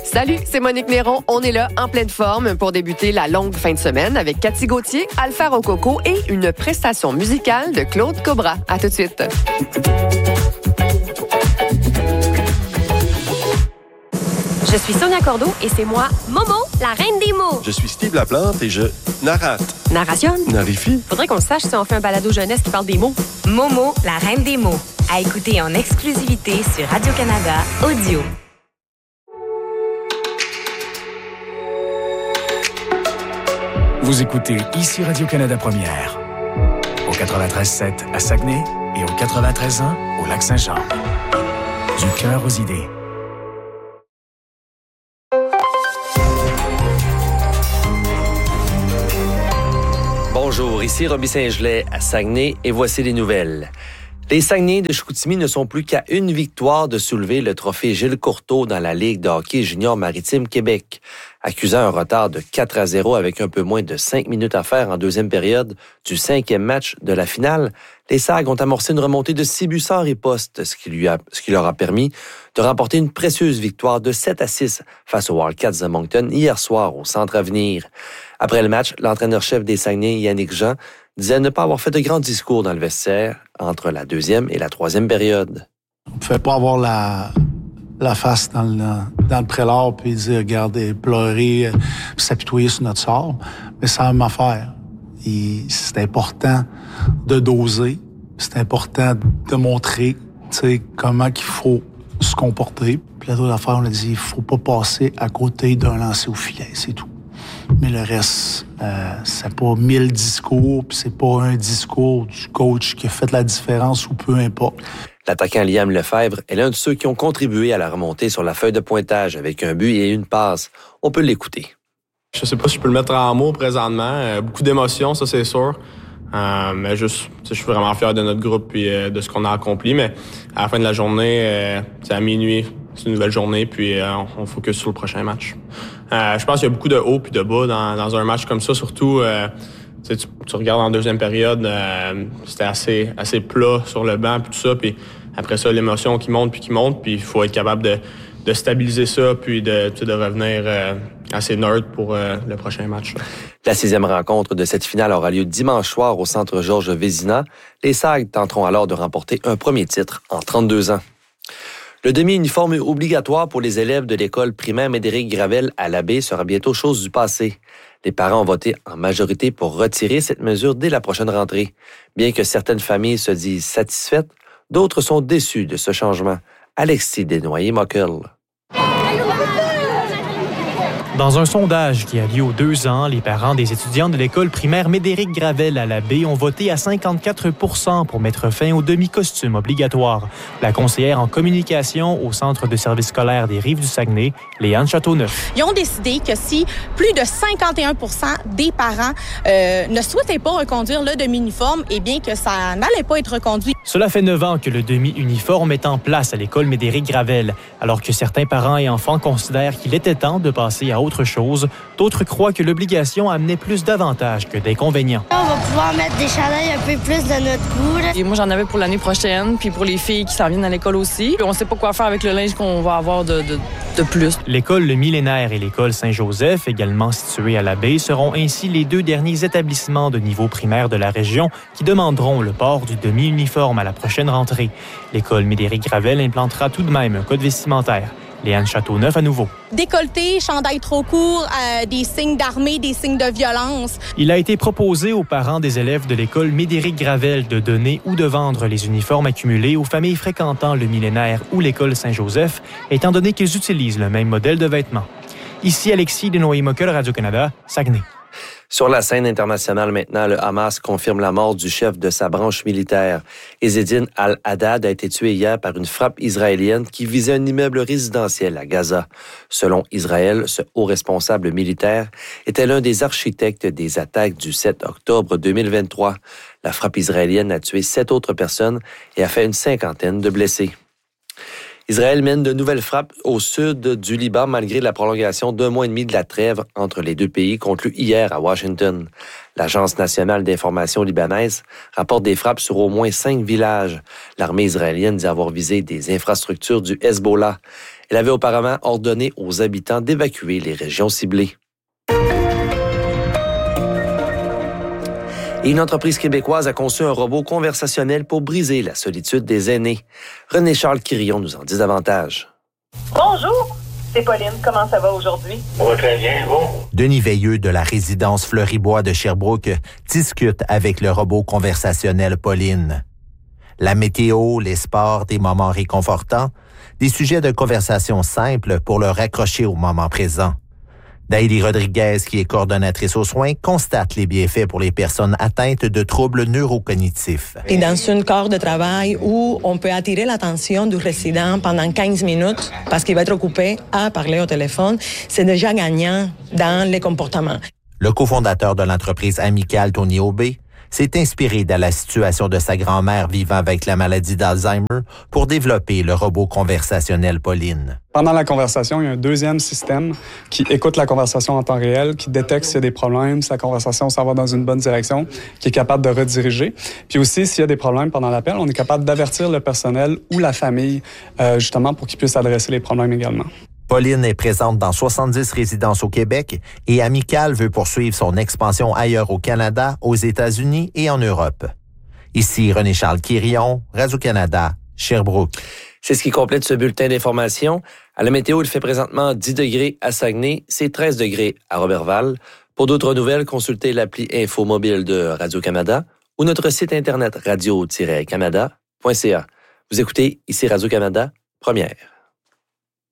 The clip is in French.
Salut, c'est Monique Néron. On est là en pleine forme pour débuter la longue fin de semaine avec Cathy Gauthier, Alpha Rococo et une prestation musicale de Claude Cobra. À tout de suite. Je suis Sonia Cordeau et c'est moi, Momo, la reine des mots. Je suis Steve Laplante et je narrate. Narration. Narifie. Faudrait qu'on le sache si on fait un balado jeunesse qui parle des mots. Momo, la reine des mots. À écouter en exclusivité sur Radio-Canada Audio. Vous écoutez ici Radio-Canada Première. Au 93.7 à Saguenay et au 93.1 au Lac-Saint-Jean. Du cœur aux idées. Bonjour, ici Roby Saint-Gelais à Saguenay et voici les nouvelles. Les Saguenayens de Chicoutimi ne sont plus qu'à une victoire de soulever le trophée Gilles Courteau dans la Ligue de hockey junior maritime Québec. Accusant un retard de 4-0 avec un peu moins de 5 minutes à faire en deuxième période du 5e match de la finale, les Sags ont amorcé une remontée de 6 buts sans riposte, ce qui leur a permis de remporter une précieuse victoire de 7-6 face aux Wildcats de Moncton hier soir au Centre Avenir. Après le match, l'entraîneur-chef des Saguenayens, Yannick Jean, disait ne pas avoir fait de grands discours dans le vestiaire entre la deuxième et la troisième période. On ne pouvait pas avoir la face dans le prélat puis dire, regardez, pleurer, puis s'apitoyer sur notre sort. Mais c'est la même affaire. Et c'est important de doser, c'est important de montrer, comment qu'il faut se comporter. Puis la deuxième affaire, on a dit, il faut pas passer à côté d'un lancer au filet, c'est tout. Mais le reste, c'est pas 1000 discours, puis c'est pas un discours du coach qui a fait la différence ou peu importe. L'attaquant Liam Lefebvre est l'un de ceux qui ont contribué à la remontée sur la feuille de pointage avec un but et une passe. On peut l'écouter. Je sais pas si je peux le mettre en mots présentement. Beaucoup d'émotions, ça c'est sûr. Mais juste, je suis vraiment fier de notre groupe et de ce qu'on a accompli. Mais à la fin de la journée, c'est à minuit, c'est une nouvelle journée, puis on focus sur le prochain match. Je pense qu'il y a beaucoup de hauts puis de bas dans un match comme ça, surtout. Tu regardes en deuxième période, c'était assez plat sur le banc puis tout ça, puis après ça l'émotion qui monte, puis il faut être capable de stabiliser ça puis de revenir assez neutre pour le prochain match. La 6e rencontre de cette finale aura lieu dimanche soir au centre Georges Vézina. Les Sags tenteront alors de remporter un premier titre en 32 ans. Le demi-uniforme obligatoire pour les élèves de l'école primaire Médéric Gravel à l'Abbé sera bientôt chose du passé. Les parents ont voté en majorité pour retirer cette mesure dès la prochaine rentrée. Bien que certaines familles se disent satisfaites, d'autres sont déçues de ce changement. Alexis Desnoyers-Mockel. Dans un sondage qui a lieu aux 2 ans, les parents des étudiants de l'école primaire Médéric Gravel à l'Abbé ont voté à 54 % pour mettre fin au demi-costume obligatoire. La conseillère en communication au Centre de services scolaires des Rives-du-Saguenay, Léane Châteauneuf. Ils ont décidé que si plus de 51 % des parents ne souhaitaient pas reconduire le demi-uniforme, eh bien que ça n'allait pas être reconduit. Cela fait 9 ans que le demi-uniforme est en place à l'école Médéric Gravel. Alors que certains parents et enfants considèrent qu'il était temps de passer à autre chose, d'autres croient que l'obligation amenait plus d'avantages que d'inconvénients. On va pouvoir mettre des chandails un peu plus de notre goût. Et moi, j'en avais pour l'année prochaine, puis pour les filles qui s'en viennent à l'école aussi. Puis on sait pas quoi faire avec le linge qu'on va avoir de plus. L'école Le Millénaire et l'école Saint-Joseph, également situées à l'Abbé, seront ainsi les 2 derniers établissements de niveau primaire de la région qui demanderont le port du demi-uniforme à la prochaine rentrée. L'école Médéric Gravel implantera tout de même un code vestimentaire. Léane Châteauneuf à nouveau. Décolleté, chandail trop court, des signes d'armée, des signes de violence. Il a été proposé aux parents des élèves de l'école Médéric Gravel de donner ou de vendre les uniformes accumulés aux familles fréquentant le Millénaire ou l'école Saint-Joseph, étant donné qu'ils utilisent le même modèle de vêtements. Ici Alexis Desnoyers-Mockel, Radio-Canada, Saguenay. Sur la scène internationale maintenant, le Hamas confirme la mort du chef de sa branche militaire. Ezzedine Al-Haddad a été tué hier par une frappe israélienne qui visait un immeuble résidentiel à Gaza. Selon Israël, ce haut responsable militaire était l'un des architectes des attaques du 7 octobre 2023. La frappe israélienne a tué 7 autres personnes et a fait une 50aine de blessés. Israël mène de nouvelles frappes au sud du Liban malgré la prolongation d'1 mois et demi de la trêve entre les deux pays conclue hier à Washington. L'Agence nationale d'information libanaise rapporte des frappes sur au moins 5 villages. L'armée israélienne dit avoir visé des infrastructures du Hezbollah. Elle avait auparavant ordonné aux habitants d'évacuer les régions ciblées. Et une entreprise québécoise a conçu un robot conversationnel pour briser la solitude des aînés. René-Charles Quirion nous en dit davantage. Bonjour, c'est Pauline. Comment ça va aujourd'hui? Ça va très bien, bon. Denis Veilleux de la résidence Fleury-Bois de Sherbrooke discute avec le robot conversationnel Pauline. La météo, les sports, des moments réconfortants, des sujets de conversation simples pour le raccrocher au moment présent. Daïli Rodriguez, qui est coordonnatrice aux soins, constate les bienfaits pour les personnes atteintes de troubles neurocognitifs. Et dans un corps de travail où on peut attirer l'attention du résident pendant 15 minutes parce qu'il va être occupé à parler au téléphone, c'est déjà gagnant dans les comportements. Le cofondateur de l'entreprise amicale, Tony Aubé, s'est inspiré de la situation de sa grand-mère vivant avec la maladie d'Alzheimer pour développer le robot conversationnel Pauline. Pendant la conversation, il y a un deuxième système qui écoute la conversation en temps réel, qui détecte s'il y a des problèmes, si la conversation s'en va dans une bonne direction, qui est capable de rediriger. Puis aussi, s'il y a des problèmes pendant l'appel, on est capable d'avertir le personnel ou la famille, justement, pour qu'ils puissent adresser les problèmes également. Pauline est présente dans 70 résidences au Québec et Amical veut poursuivre son expansion ailleurs au Canada, aux États-Unis et en Europe. Ici René-Charles Quirion, Radio-Canada, Sherbrooke. C'est ce qui complète ce bulletin d'information. À la météo, il fait présentement 10 degrés à Saguenay, c'est 13 degrés à Roberval. Pour d'autres nouvelles, consultez l'appli Info mobile de Radio-Canada ou notre site internet radio-canada.ca. Vous écoutez ici Radio-Canada, première.